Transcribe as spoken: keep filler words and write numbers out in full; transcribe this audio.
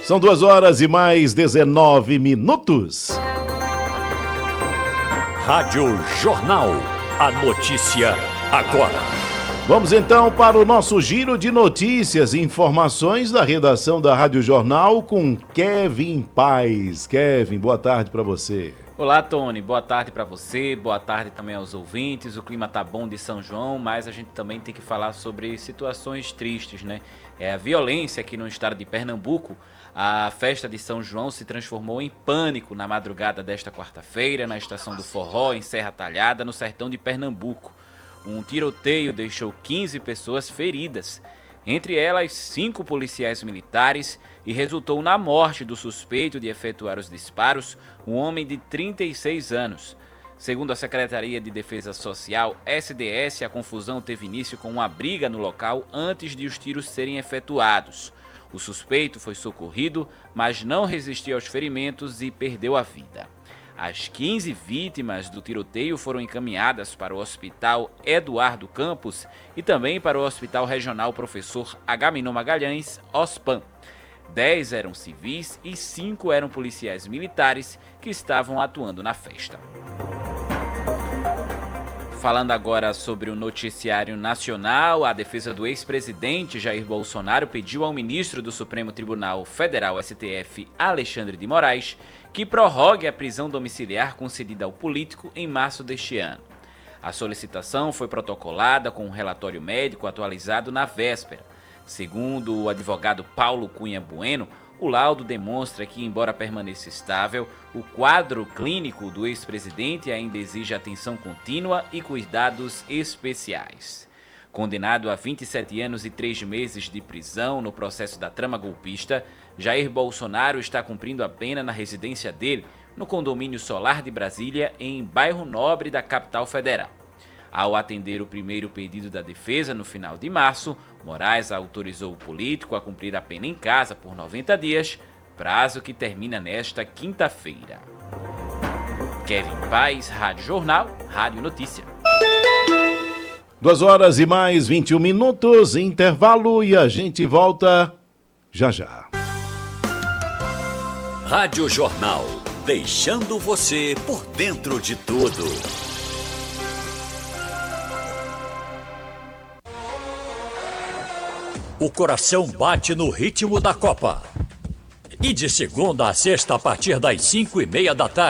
São duas horas e mais dezenove minutos. Rádio Jornal. A notícia agora. Vamos então para o nosso giro de notícias e informações da redação da Rádio Jornal com Kevin Paz. Kevin, boa tarde para você. Olá, Tony. Boa tarde para você, boa tarde também aos ouvintes. O clima tá bom de São João, mas a gente também tem que falar sobre situações tristes, né? É a violência aqui no estado de Pernambuco. A festa de São João se transformou em pânico na madrugada desta quarta-feira na estação do Forró, em Serra Talhada, no sertão de Pernambuco. Um tiroteio deixou quinze pessoas feridas, entre elas cinco policiais militares, e resultou na morte do suspeito de efetuar os disparos, um homem de trinta e seis anos. Segundo a Secretaria de Defesa Social, S D S, a confusão teve início com uma briga no local antes de os tiros serem efetuados. O suspeito foi socorrido, mas não resistiu aos ferimentos e perdeu a vida. As quinze vítimas do tiroteio foram encaminhadas para o Hospital Eduardo Campos e também para o Hospital Regional Professor Agamenon Magalhães, OSPAM. Dez eram civis e cinco eram policiais militares que estavam atuando na festa. Falando agora sobre o noticiário nacional, a defesa do ex-presidente Jair Bolsonaro pediu ao ministro do Supremo Tribunal Federal, S T F, Alexandre de Moraes, que prorrogue a prisão domiciliar concedida ao político em março deste ano. A solicitação foi protocolada com um relatório médico atualizado na véspera. Segundo o advogado Paulo Cunha Bueno, o laudo demonstra que, embora permaneça estável, o quadro clínico do ex-presidente ainda exige atenção contínua e cuidados especiais. Condenado a vinte e sete anos e três meses de prisão no processo da trama golpista, Jair Bolsonaro está cumprindo a pena na residência dele, no condomínio Solar de Brasília, em Bairro Nobre da capital federal. Ao atender o primeiro pedido da defesa no final de março, Moraes autorizou o político a cumprir a pena em casa por noventa dias, prazo que termina nesta quinta-feira. Kevin Paz, Rádio Jornal, Rádio Notícia. Duas horas e mais vinte e um minutos, intervalo, e a gente volta já já. Rádio Jornal, deixando você por dentro de tudo. O coração bate no ritmo da Copa. E de segunda a sexta, a partir das cinco e meia da tarde.